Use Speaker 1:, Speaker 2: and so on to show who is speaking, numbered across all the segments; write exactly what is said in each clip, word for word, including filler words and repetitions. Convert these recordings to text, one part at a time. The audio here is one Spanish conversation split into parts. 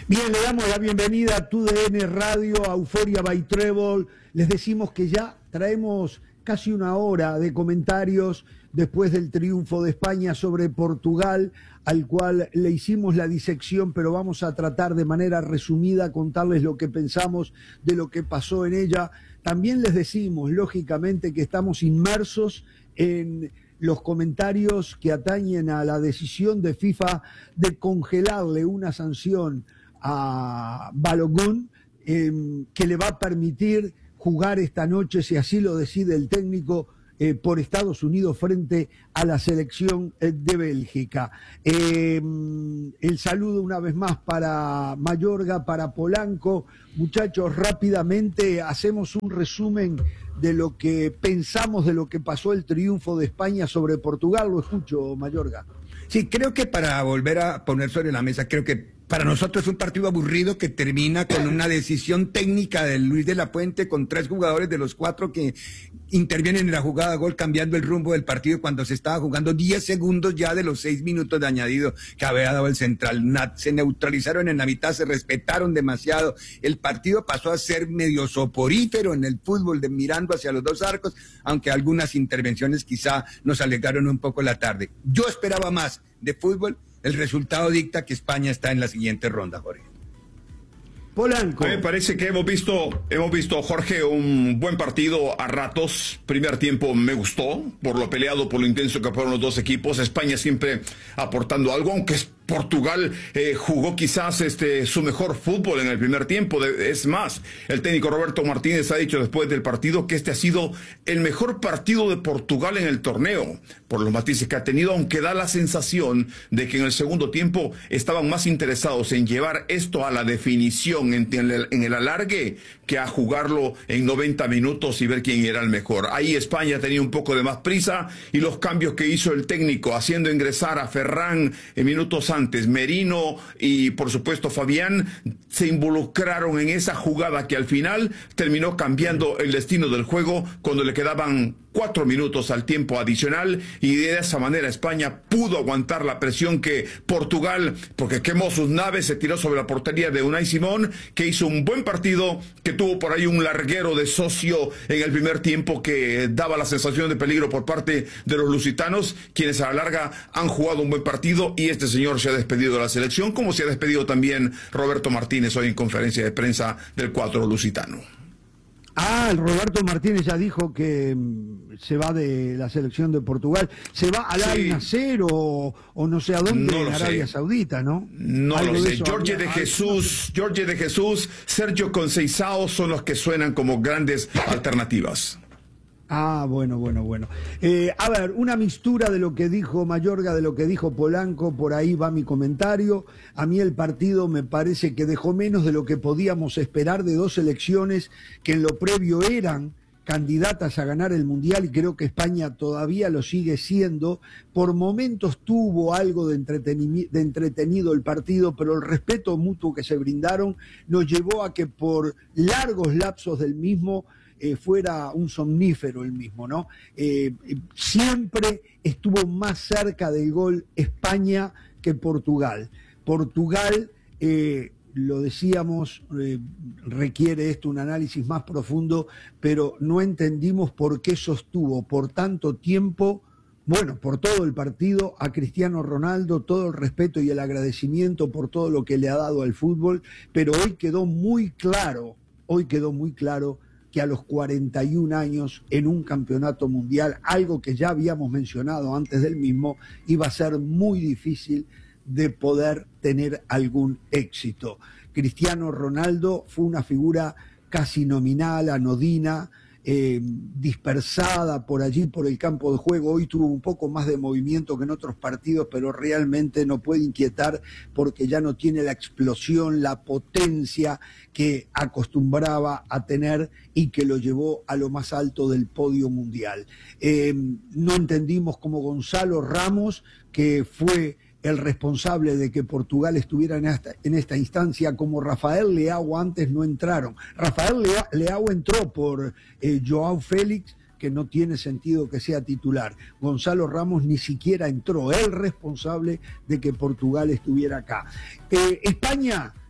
Speaker 1: Bien, le damos la bienvenida a Tu D N Radio, a Euphoria by Trébol. Les decimos que ya traemos casi una hora de comentarios después del triunfo de España sobre Portugal, al cual le hicimos la disección, pero vamos a tratar de manera resumida contarles lo que pensamos de lo que pasó en ella. También les decimos, lógicamente, que estamos inmersos en los comentarios que atañen a la decisión de FIFA de congelarle una sanción a Balogun, eh, que le va a permitir jugar esta noche, si así lo decide el técnico, eh, por Estados Unidos frente a la selección eh, de Bélgica. Eh, el saludo una vez más para Mayorga, para Polanco. Muchachos, rápidamente hacemos un resumen de lo que pensamos de lo que pasó el triunfo de España sobre Portugal. Lo escucho, Mayorga.
Speaker 2: Sí, creo que para volver a poner sobre la mesa, creo que para nosotros es un partido aburrido que termina con una decisión técnica de Luis de la Puente con tres jugadores de los cuatro que intervienen en la jugada de gol cambiando el rumbo del partido cuando se estaba jugando diez segundos ya de los seis minutos de añadido que había dado el central. Se neutralizaron en la mitad, se respetaron demasiado. El partido pasó a ser medio soporífero en el fútbol, de mirando hacia los dos arcos, aunque algunas intervenciones quizá nos alegraron un poco la tarde. Yo esperaba más de fútbol. El resultado dicta que España está en la siguiente ronda, Jorge.
Speaker 1: Polanco.
Speaker 3: A mí me parece que hemos visto, hemos visto, Jorge, un buen partido a ratos. Primer tiempo me gustó, por lo peleado, por lo intenso que fueron los dos equipos. España siempre aportando algo, aunque es Portugal eh, jugó quizás este su mejor fútbol en el primer tiempo. De, es más, el técnico Roberto Martínez ha dicho después del partido que este ha sido el mejor partido de Portugal en el torneo, por los matices que ha tenido, aunque da la sensación de que en el segundo tiempo estaban más interesados en llevar esto a la definición en, en, el, en el alargue que a jugarlo en noventa minutos y ver quién era el mejor. Ahí España tenía un poco de más prisa y los cambios que hizo el técnico, haciendo ingresar a Ferran en minutos antes, Merino y por supuesto Fabián, se involucraron en esa jugada que al final terminó cambiando el destino del juego cuando le quedaban cuatro minutos al tiempo adicional, y de esa manera España pudo aguantar la presión que Portugal, porque quemó sus naves, se tiró sobre la portería de Unai Simón, que hizo un buen partido, que tuvo por ahí un larguero de socio en el primer tiempo que daba la sensación de peligro por parte de los lusitanos, quienes a la larga han jugado un buen partido, y este señor se ha despedido de la selección, como se ha despedido también Roberto Martínez hoy en conferencia de prensa del cuadro lusitano.
Speaker 1: Ah, el Roberto Martínez ya dijo que mm, se va de la selección de Portugal. ¿Se va al Al Nassr o, o no sé a dónde,
Speaker 3: no
Speaker 1: en Arabia
Speaker 3: sé.
Speaker 1: Saudita, no?
Speaker 3: No
Speaker 1: Algo
Speaker 3: lo
Speaker 1: de
Speaker 3: sé.
Speaker 1: eso
Speaker 3: Jorge
Speaker 1: había.
Speaker 3: de Jesús, Jorge de Jesús, Sergio Conceição son los que suenan como grandes alternativas.
Speaker 1: Ah, bueno, bueno, bueno. Eh, a ver, una mixtura de lo que dijo Mayorga, de lo que dijo Polanco, por ahí va mi comentario. A mí el partido me parece que dejó menos de lo que podíamos esperar de dos selecciones que en lo previo eran candidatas a ganar el Mundial, y creo que España todavía lo sigue siendo. Por momentos tuvo algo de, de entretenido el partido, pero el respeto mutuo que se brindaron nos llevó a que por largos lapsos del mismo Eh, fuera un somnífero el mismo, ¿no? Eh, siempre estuvo más cerca del gol España que Portugal. Portugal, eh, lo decíamos, eh, requiere esto un análisis más profundo, pero no entendimos por qué sostuvo por tanto tiempo, bueno, por todo el partido, a Cristiano Ronaldo, todo el respeto y el agradecimiento por todo lo que le ha dado al fútbol, pero hoy quedó muy claro, hoy quedó muy claro que a los cuarenta y un años en un campeonato mundial, algo que ya habíamos mencionado antes del mismo, iba a ser muy difícil de poder tener algún éxito. Cristiano Ronaldo fue una figura casi nominal, anodina, eh, dispersada por allí, por el campo de juego. Hoy tuvo un poco más de movimiento que en otros partidos, pero realmente no puede inquietar porque ya no tiene la explosión, la potencia que acostumbraba a tener y que lo llevó a lo más alto del podio mundial. Eh, no entendimos cómo Gonzalo Ramos, que fue el responsable de que Portugal estuviera en esta, en esta instancia, como Rafael Leao antes no entraron. Rafael Leao, Leao entró por eh, Joao Félix, que no tiene sentido que sea titular. Gonzalo Ramos ni siquiera entró, el responsable de que Portugal estuviera acá. Eh, España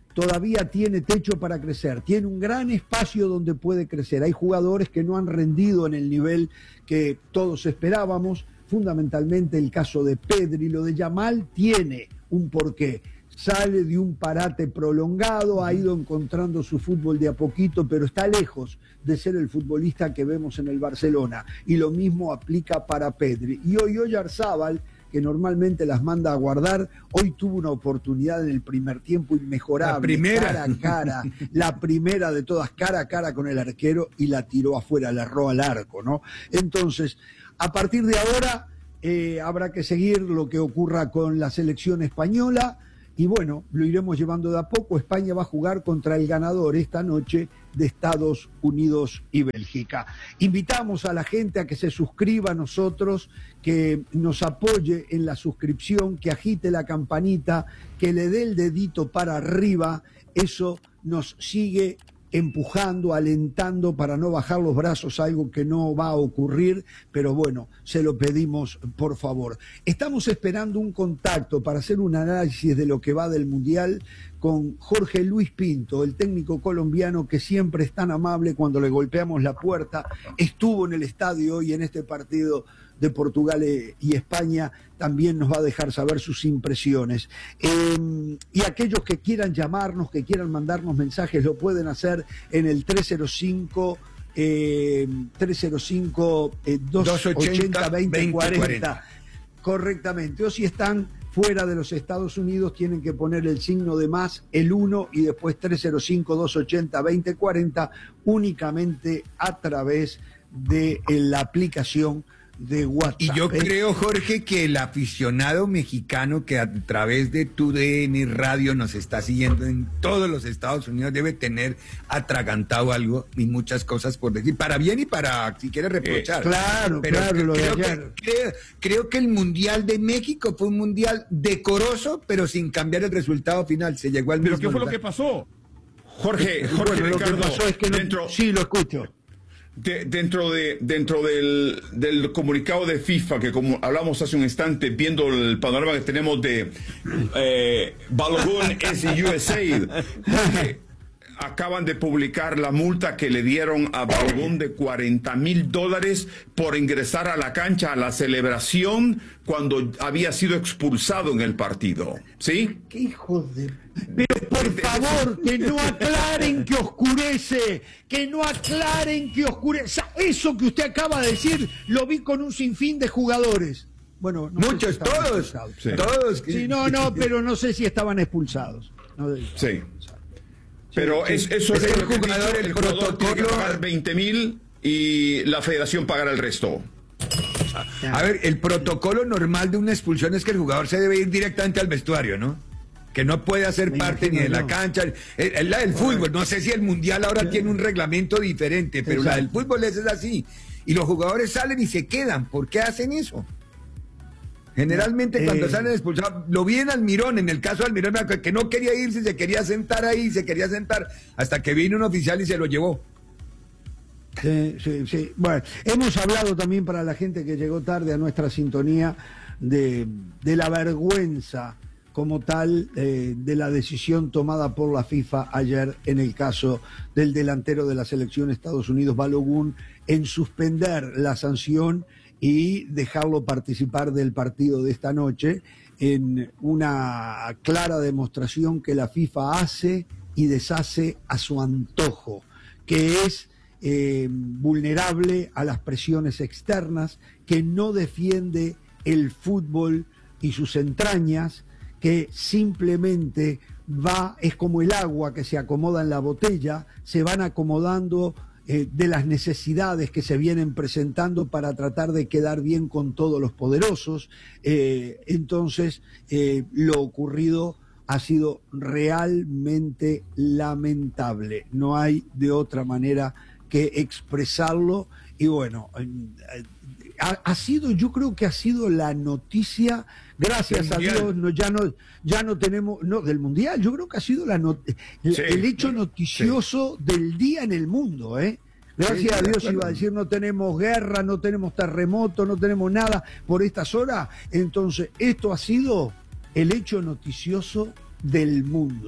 Speaker 1: todavía tiene techo para crecer, tiene un gran espacio donde puede crecer. Hay jugadores que no han rendido en el nivel que todos esperábamos, fundamentalmente el caso de Pedri. Lo de Yamal tiene un porqué. Sale de un parate prolongado, ha ido encontrando su fútbol de a poquito, pero está lejos de ser el futbolista que vemos en el Barcelona. Y lo mismo aplica para Pedri. Y hoy Oyarzábal, que normalmente las manda a guardar, hoy tuvo una oportunidad en el primer tiempo inmejorable.
Speaker 2: La primera.
Speaker 1: Cara a cara, la primera de todas, cara a cara con el arquero, y la tiró afuera, la erró al arco, ¿no? Entonces, a partir de ahora, eh, habrá que seguir lo que ocurra con la selección española. Y bueno, lo iremos llevando de a poco. España va a jugar contra el ganador esta noche de Estados Unidos y Bélgica. Invitamos a la gente a que se suscriba a nosotros, que nos apoye en la suscripción, que agite la campanita, que le dé el dedito para arriba. Eso nos sigue empujando, alentando para no bajar los brazos, algo que no va a ocurrir, pero bueno, se lo pedimos por favor. Estamos esperando un contacto para hacer un análisis de lo que va del Mundial con Jorge Luis Pinto, el técnico colombiano que siempre es tan amable cuando le golpeamos la puerta. Estuvo en el estadio hoy en este partido de Portugal y España, también nos va a dejar saber sus impresiones. Eh, y aquellos que quieran llamarnos, que quieran mandarnos mensajes, lo pueden hacer en el tres cero cinco, dos ochenta, veinte cuarenta, correctamente. O si están fuera de los Estados Unidos, tienen que poner el signo de más, el uno, y después tres cero cinco, dos ochenta, veinte cuarenta, únicamente a través de la aplicación de WhatsApp.
Speaker 2: Y yo creo, Jorge, que el aficionado mexicano que a través de tu D N Radio nos está siguiendo en todos los Estados Unidos debe tener atragantado algo y muchas cosas por decir, para bien y para, si quiere, reprochar.
Speaker 1: Eh, claro,
Speaker 2: pero
Speaker 1: claro, lo de
Speaker 2: creo,
Speaker 1: ayer.
Speaker 2: que, creo, creo que el Mundial de México fue un Mundial decoroso, pero sin cambiar el resultado final. Se llegó al
Speaker 4: ¿Pero
Speaker 2: mismo
Speaker 4: qué fue lo
Speaker 2: lugar.
Speaker 4: que pasó?
Speaker 3: Jorge, Jorge,
Speaker 1: Bueno, lo que
Speaker 3: Ricardo,
Speaker 1: pasó es que no-
Speaker 3: dentro,
Speaker 1: sí, lo escucho.
Speaker 3: de- dentro de dentro del, del comunicado de FIFA, que como hablamos hace un instante, viendo el panorama que tenemos de eh, Balogun S U S A, Jorge, acaban de publicar la multa que le dieron a Balogun de cuarenta mil dólares por ingresar a la cancha a la celebración cuando había sido expulsado en el partido. ¿Sí?
Speaker 1: ¡Qué hijos de...! Pero por favor, que no aclaren que oscurece, que no aclaren que oscurece. Eso que usted acaba de decir, lo vi con un sinfín de jugadores. Bueno, no sé si
Speaker 2: Muchos,
Speaker 1: estaban
Speaker 2: todos,
Speaker 1: expulsados.
Speaker 3: Sí.
Speaker 2: todos.
Speaker 1: Sí, no, no, pero no sé si estaban expulsados. No,
Speaker 3: Sí. Pero
Speaker 1: sí.
Speaker 3: es, eso
Speaker 2: Es
Speaker 3: es
Speaker 2: que
Speaker 3: lo que
Speaker 2: el jugador,
Speaker 3: dice,
Speaker 2: el
Speaker 3: jugador tiene que
Speaker 2: protocolo-
Speaker 3: pagar veinte mil y la federación pagará el resto.
Speaker 2: A ver, el protocolo normal de una expulsión es que el jugador se debe ir directamente al vestuario, ¿no? Que no puede hacer
Speaker 1: Me
Speaker 2: parte
Speaker 1: imagino
Speaker 2: ni de la
Speaker 1: yo.
Speaker 2: cancha. Es, es la del fútbol. No sé si el mundial ahora tiene un reglamento diferente, pero la del
Speaker 1: Exacto.
Speaker 2: fútbol es así. Y los jugadores salen y se quedan. ¿Por qué hacen eso? Generalmente
Speaker 1: Eh,
Speaker 2: cuando salen expulsados, lo vi en Almirón, en el caso de Almirón, que no quería irse, se quería sentar ahí, se quería sentar, hasta que vino un oficial y se lo llevó.
Speaker 1: Sí, sí, sí. Bueno, hemos hablado también para la gente que llegó tarde a nuestra sintonía de, de la vergüenza como tal eh, de la decisión tomada por la FIFA ayer en el caso del delantero de la selección de Estados Unidos, Balogun, en suspender la sanción y dejarlo participar del partido de esta noche, en una clara demostración que la FIFA hace y deshace a su antojo, que es eh, vulnerable a las presiones externas, que no defiende el fútbol y sus entrañas, que simplemente va, es como el agua que se acomoda en la botella, se van acomodando eh, de las necesidades que se vienen presentando para tratar de quedar bien con todos los poderosos. Eh, entonces, eh, lo ocurrido ha sido realmente lamentable. No hay de otra manera que expresarlo. Y bueno, eh, ha, ha sido, yo creo que ha sido la noticia, gracias a Dios, no, ya no, ya no tenemos, no, del Mundial, yo creo que ha sido la not, el,
Speaker 3: Sí,
Speaker 1: el hecho noticioso sí. del día en el mundo, ¿eh? Gracias
Speaker 2: Sí,
Speaker 1: a Dios,
Speaker 2: claro.
Speaker 1: iba a decir, no tenemos guerra, no tenemos terremoto, no tenemos nada por estas horas. Entonces, esto ha sido el hecho noticioso del mundo.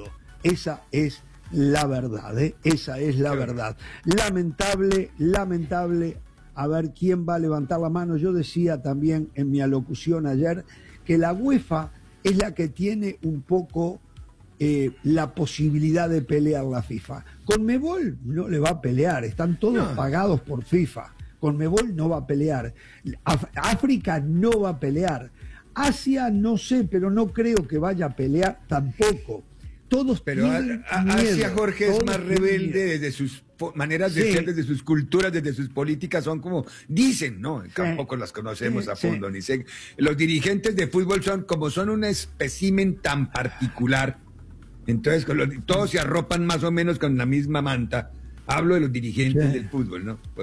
Speaker 1: Esa es la verdad, ¿eh? Esa es la verdad. Lamentable, lamentable. A ver quién va a levantar la mano. Yo decía también en mi alocución ayer que la UEFA es la que tiene un poco eh, la posibilidad de pelear la FIFA. Conmebol no le va a pelear, están todos no. pagados por FIFA. Conmebol no va a pelear. Af- África no va a pelear. Asia no sé, pero no creo que vaya a pelear tampoco. Todos
Speaker 2: pero
Speaker 1: tienen
Speaker 2: a, a,
Speaker 1: miedo.
Speaker 2: Asia, Jorge,
Speaker 1: Todos
Speaker 2: es más rebelde desde sus maneras de
Speaker 1: sí.
Speaker 2: ser, desde sus culturas, desde sus políticas, son como, dicen, ¿no? Tampoco sí. las conocemos sí, a fondo, sí. ni sé. Los dirigentes de fútbol son, como son un espécimen tan particular, entonces con los, todos se arropan más o menos con la misma manta. Hablo de los dirigentes sí. del fútbol, ¿no?